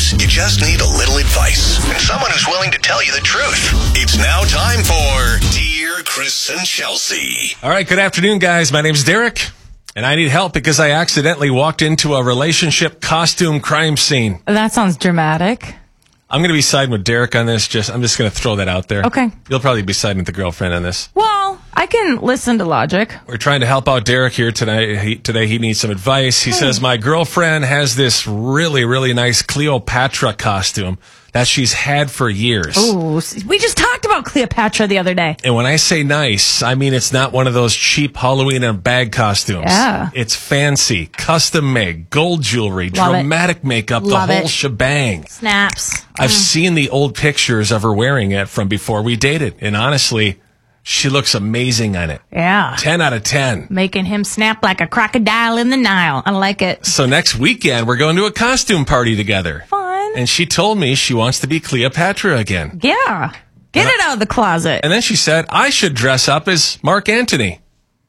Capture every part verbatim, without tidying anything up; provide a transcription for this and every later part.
Sometimes you just need a little advice and someone who's willing to tell you the truth. It's now time for Dear Chris and Chelsea. All right, good afternoon, guys. My name's Derek, and I need help because I accidentally walked into a relationship costume crime scene. That sounds dramatic. I'm going to be siding with Derek on this. Just I'm just going to throw that out there. Okay. You'll probably be siding with the girlfriend on this. Well, I can listen to logic. We're trying to help out Derek here tonight. He, today he needs some advice. He Hey. says, my girlfriend has this really, really nice Cleopatra costume that she's had for years. Oh, we just talked about Cleopatra the other day. And when I say nice, I mean it's not one of those cheap Halloween in a bag costumes. Yeah. It's fancy, custom made, gold jewelry, Love it. dramatic makeup, Love the whole it. shebang. Snaps. I've seen the old pictures of her wearing it from before we dated, and honestly, she looks amazing on it. Yeah. ten out of ten. Making him snap like a crocodile in the Nile. I like it. So next weekend, we're going to a costume party together. Fun. And she told me she wants to be Cleopatra again. Yeah. Get it out of the closet. And then she said, I should dress up as Mark Antony.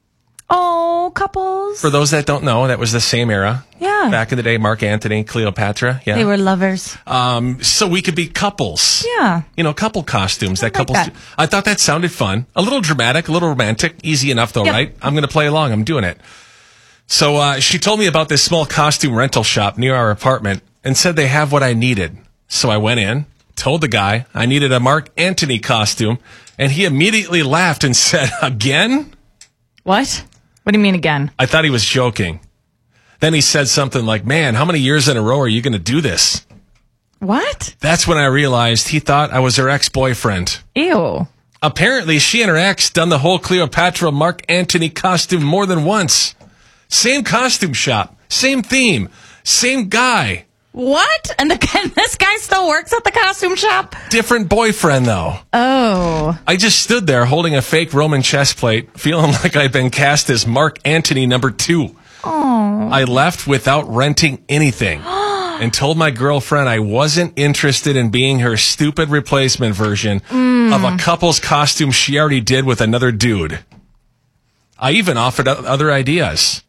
Oh, couples. For those that don't know, that was the same era. Yeah. Back in the day, Mark Antony, Cleopatra. Yeah. They were lovers. Um, so we could be couples. Yeah. You know, couple costumes. That like couples. that. do- I thought that sounded fun. A little dramatic, a little romantic. Easy enough, though, Yep. right? I'm going to play along. I'm doing it. So uh, she told me about this small costume rental shop near our apartment and said they have what I needed. So I went in, told the guy I needed a Mark Antony costume, and he immediately laughed and said, again? What? What do you mean again? I thought he was joking. Then he said something like, man, how many years in a row are you going to do this? What? That's when I realized he thought I was her ex-boyfriend. Ew. Apparently, she and her ex done the whole Cleopatra Mark Antony costume more than once. Same costume shop, same theme, same guy. What? And, the, and this guy still works at the costume shop? Different boyfriend, though. Oh. I just stood there holding a fake Roman chest plate, feeling like I'd been cast as Mark Antony number two. Oh. I left without renting anything and told my girlfriend I wasn't interested in being her stupid replacement version Mm. of a couple's costume she already did with another dude. I even offered o- other ideas.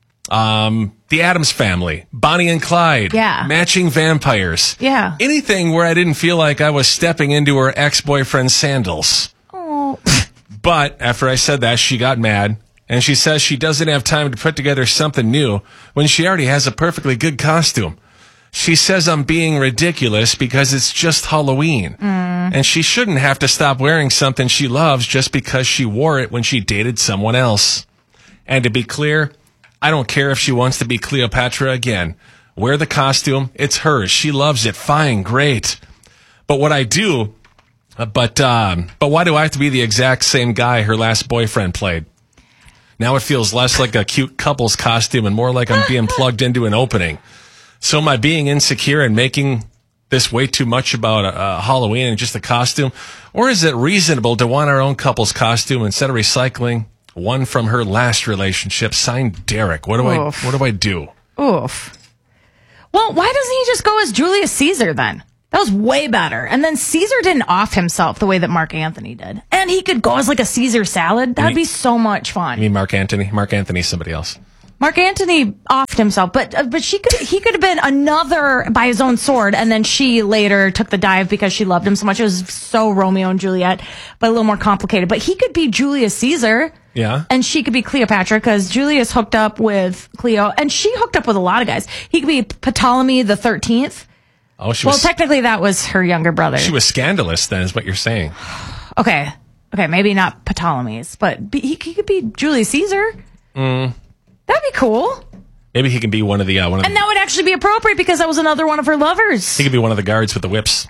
Um, the Addams Family, Bonnie and Clyde, Yeah. matching vampires. Yeah. Anything where I didn't feel like I was stepping into her ex-boyfriend's sandals. Oh. But after I said that, she got mad, and she says she doesn't have time to put together something new when she already has a perfectly good costume. She says I'm being ridiculous because it's just Halloween, and she shouldn't have to stop wearing something she loves just because she wore it when she dated someone else. And to be clear, I don't care if she wants to be Cleopatra again. Wear the costume. It's hers. She loves it. Fine. Great. But what I do, uh, but, um, but why do I have to be the exact same guy her last boyfriend played? Now it feels less like a cute couple's costume and more like I'm being plugged into an opening. So am I being insecure and making this way too much about uh, Halloween and just a costume? Or is it reasonable to want our own couple's costume instead of recycling one from her last relationship? Signed, Derek. What do Oof. I what do I do? Oof. Well, why doesn't he just go as Julius Caesar then? That was way better. And then Caesar didn't off himself the way that Mark Antony did. And he could go as like a Caesar salad. That'd be so much fun. You mean Mark Antony? Mark Antony's somebody else. Mark Antony offed himself, but uh, but she could he could have been another by his own sword, and then she later took the dive because she loved him so much. It was so Romeo and Juliet, but a little more complicated. But he could be Julius Caesar. Yeah. And she could be Cleopatra because Julius hooked up with Cleo, and she hooked up with a lot of guys. He could be Ptolemy the thirteenth. Oh, she Well, was technically that was her younger brother. she was scandalous then is what you're saying. Okay. Okay, maybe not Ptolemy's, but be, he, he could be Julius Caesar. Mm. That'd be cool. Maybe he can be one of the uh, one of And the, that would actually be appropriate because that was another one of her lovers. he could be one of the guards with the whips.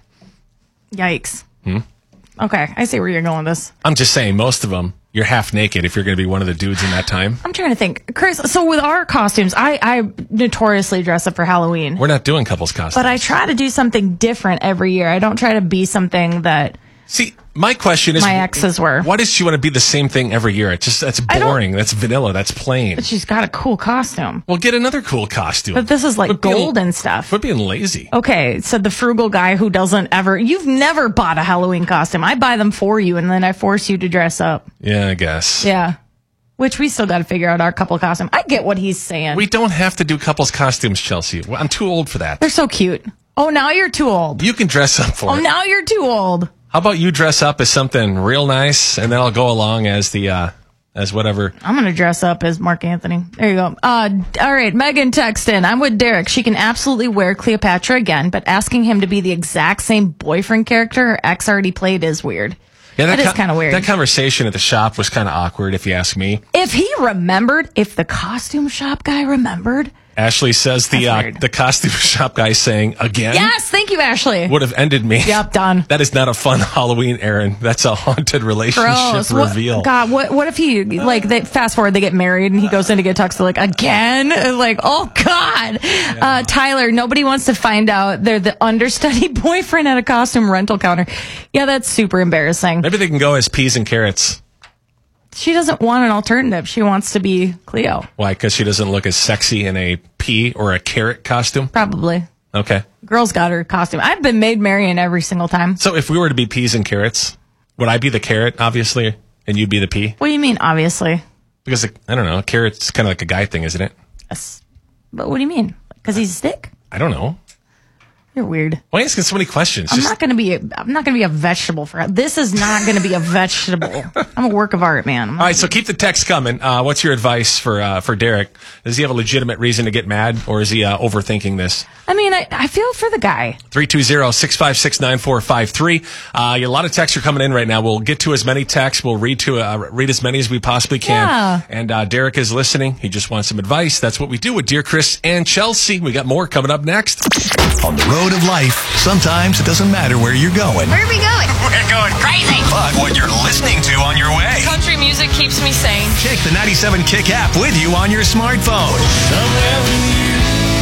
Yikes. Hmm? Okay, I see where you're going with this. I'm just saying, most of them, you're half naked if you're going to be one of the dudes in that time. I'm trying to think. Chris, so with our costumes, I, I notoriously dress up for Halloween. We're not doing couples costumes. But I try to do something different every year. I don't try to be something that See, my question is, my exes were. why does she want to be the same thing every year? It's just, that's I don't- boring. That's vanilla. That's plain. But she's got a cool costume. Well, get another cool costume. But this is like Quit being- gold and stuff. Quit being lazy. Okay, so the frugal guy who doesn't ever, you've never bought a Halloween costume. I buy them for you and then I force you to dress up. Yeah, I guess. Yeah. Which we still got to figure out our couple costume. I get what he's saying. We don't have to do couples costumes, Chelsea. Well, I'm too old for that. They're so cute. Oh, now you're too old. You can dress up for Oh, it. now you're too old. How about you dress up as something real nice, and then I'll go along as the uh, as whatever. I'm going to dress up as Mark Anthony. There you go. Uh, all right, Megan texted in. I'm with Derek. She can absolutely wear Cleopatra again, but asking him to be the exact same boyfriend character her ex already played is weird. Yeah, that, that is co- kind of weird. That conversation at the shop was kind of awkward, if you ask me. If he remembered, if the costume shop guy remembered. Ashley says the uh, weird. the costume shop guy saying again. Yes, thank you, Ashley. Would have ended me. Yep, done. That is not a fun Halloween errand. That's a haunted relationship Gross. What- reveal. God, what what if he, like, they fast forward, they get married and he goes in to get texted, like, again? Like, oh, God. Yeah. Uh, Tyler, nobody wants to find out they're the understudy boyfriend at a costume rental counter. Yeah, that's super embarrassing. Maybe they can go as peas and carrots. She doesn't want an alternative. She wants to be Cleo. Why? Because she doesn't look as sexy in a pea or a carrot costume? Probably. Okay. Girl's got her costume. I've been Maid Marian every single time. So if we were to be peas and carrots, would I be the carrot, obviously, and you'd be the pea? What do you mean, obviously? Because, I don't know, a carrot's kind of like a guy thing, isn't it? Yes. But what do you mean? Because he's thick? I don't know. You're weird. Why are you asking so many questions? I'm Just- not going to be. A, I'm not going to be a vegetable for. This is not going to be a vegetable. I'm a work of art, man. All right, so keep the text coming. Uh, what's your advice for uh, for Derek? Does he have a legitimate reason to get mad, or is he uh, overthinking this? I mean, I, I feel for the guy. three two zero, six five six, nine four five three. Uh, a lot of texts are coming in right now. We'll get to as many texts. We'll read to uh, read as many as we possibly can. Yeah. And uh, Derek is listening. He just wants some advice. That's what we do with Dear Chris and Chelsea. We got more coming up next. On the road of life, sometimes it doesn't matter where you're going. Where are we going? We're going crazy. But what you're listening to on your way. Country music keeps me sane. Take the ninety-seven Kick app with you on your smartphone. Somewhere with you.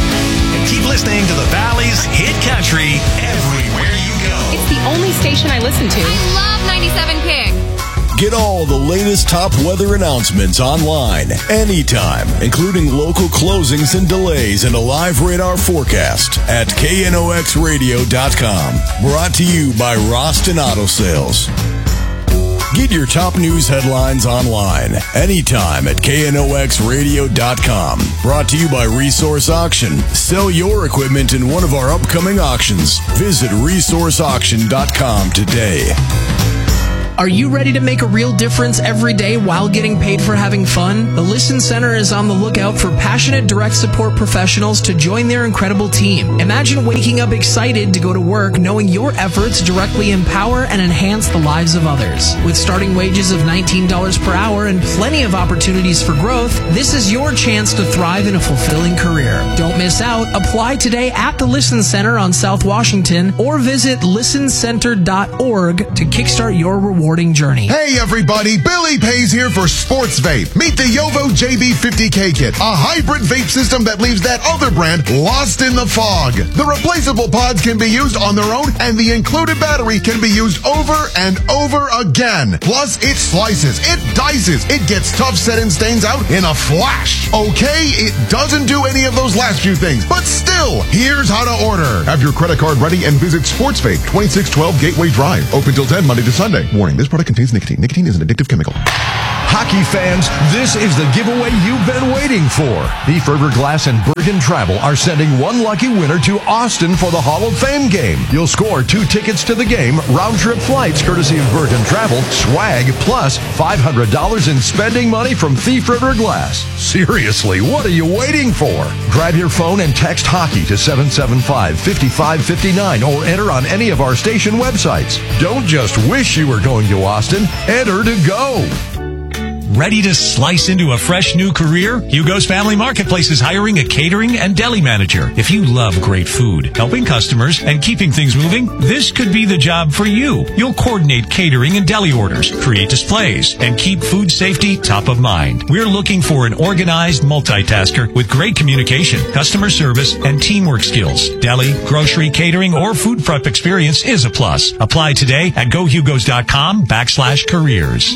And keep listening to the Valley's Hit Country everywhere you go. It's the only station I listen to. I love ninety-seven Kick. Get all the latest top weather announcements online, anytime, including local closings and delays and a live radar forecast at K N O X radio dot com. Brought to you by Roston Auto Sales. Get your top news headlines online, anytime at K N O X radio dot com. Brought to you by Resource Auction. Sell your equipment in one of our upcoming auctions. Visit resource auction dot com today. Are you ready to make a real difference every day while getting paid for having fun? The Listen Center is on the lookout for passionate direct support professionals to join their incredible team. Imagine waking up excited to go to work knowing your efforts directly empower and enhance the lives of others. With starting wages of nineteen dollars per hour and plenty of opportunities for growth, this is your chance to thrive in a fulfilling career. Don't miss out. Apply today at the Listen Center on South Washington or visit listen center dot org to kickstart your reward journey. Hey everybody, Billy Pays here for Sports Vape. Meet the Yovo J B fifty K Kit, a hybrid vape system that leaves that other brand lost in the fog. The replaceable pods can be used on their own, and the included battery can be used over and over again. Plus, it slices, it dices, it gets tough set-in stains out in a flash. Okay, it doesn't do any of those last few things, but still, here's how to order. Have your credit card ready and visit Sports Vape, twenty-six twelve Gateway Drive. Open till ten, Monday to Sunday. Warning, this product contains nicotine. Nicotine is an addictive chemical. Hockey fans, this is the giveaway you've been waiting for. Thief River Glass and Bergen Travel are sending one lucky winner to Austin for the Hall of Fame game. You'll score two tickets to the game, round-trip flights courtesy of Bergen Travel, swag, plus five hundred dollars in spending money from Thief River Glass. Seriously, what are you waiting for? Grab your phone and text hockey to seven seven five, five five five nine or enter on any of our station websites. Don't just wish you were going to Austin, enter to go. Ready to slice into a fresh new career? Hugo's Family Marketplace is hiring a catering and deli manager. If you love great food, helping customers, and keeping things moving, this could be the job for you. You'll coordinate catering and deli orders, create displays, and keep food safety top of mind. We're looking for an organized multitasker with great communication, customer service, and teamwork skills. Deli, grocery, catering, or food prep experience is a plus. Apply today at gohugos.com backslash careers.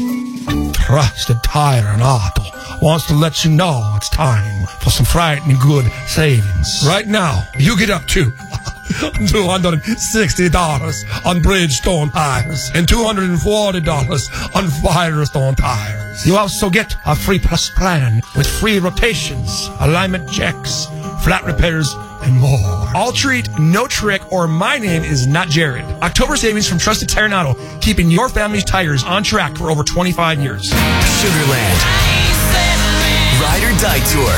Trusted Tire and Auto wants to let you know it's time for some frightening good savings. Right now, you get up to two hundred sixty dollars on Bridgestone tires and two hundred forty dollars on Firestone tires. You also get a free plus plan with free rotations, alignment checks, flat repairs, and more. All treat, no trick, or my name is not Jared. October savings from Trusted Tire and Auto, keeping your family's tires on track for over twenty-five years. Sugarland. Ride or Die Tour.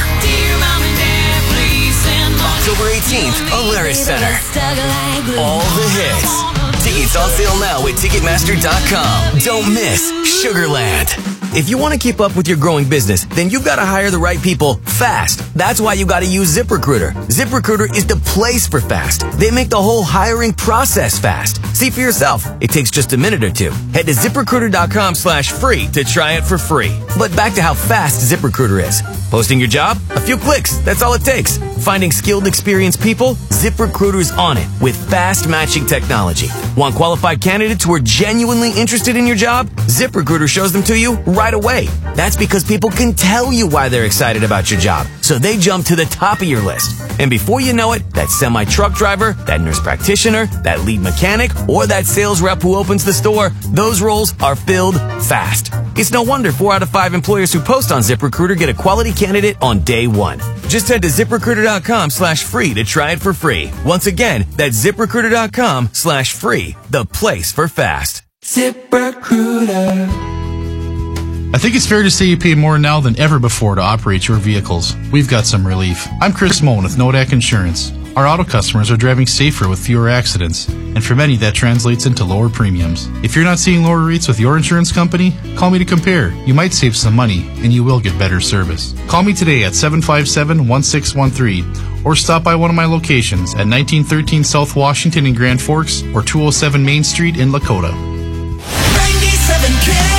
October eighteenth, Alaris Center. All the hits. Tickets on sale now at Ticketmaster dot com. Don't miss Sugarland. If you want to keep up with your growing business, then you've got to hire the right people fast. That's why you got to use ZipRecruiter. ZipRecruiter is the place for fast. They make the whole hiring process fast. See for yourself. It takes just a minute or two. Head to ZipRecruiter.com slash free to try it for free. But back to how fast ZipRecruiter is. Posting your job? A few clicks. That's all it takes. Finding skilled, experienced people? ZipRecruiter's on it with fast matching technology. Want qualified candidates who are genuinely interested in your job? ZipRecruiter shows them to you right away. That's because people can tell you why they're excited about your job. So they jump to the top of your list. And before you know it, that semi-truck driver, that nurse practitioner, that lead mechanic, or that sales rep who opens the store, those roles are filled fast. It's no wonder four out of five employers who post on ZipRecruiter get a quality candidate on day one. Just head to ZipRecruiter.com slash free to try it for free. Once again, that's ZipRecruiter.com slash free, the place for fast. ZipRecruiter. I think it's fair to say you pay more now than ever before to operate your vehicles. We've got some relief. I'm Chris Moen with Nodak Insurance. Our auto customers are driving safer with fewer accidents, and for many that translates into lower premiums. If you're not seeing lower rates with your insurance company, call me to compare. You might save some money, and you will get better service. Call me today at seven five seven, one six one three, or stop by one of my locations at nineteen thirteen South Washington in Grand Forks or two oh seven Main Street in Lakota. ninety-seven K.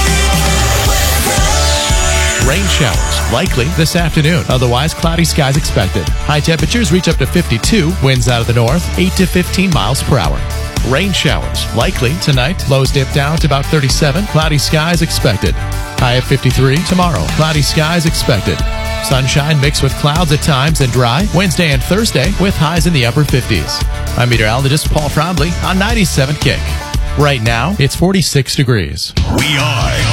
Rain showers, likely this afternoon. Otherwise, cloudy skies expected. High temperatures reach up to fifty-two. Winds out of the north, eight to fifteen miles per hour. Rain showers, likely tonight. Lows dip down to about thirty-seven. Cloudy skies expected. High of fifty-three. Tomorrow, cloudy skies expected. Sunshine mixed with clouds at times and dry. Wednesday and Thursday with highs in the upper fifties. I'm meteorologist Paul Trombley on ninety-seven Kick. Right now, it's forty-six degrees. We are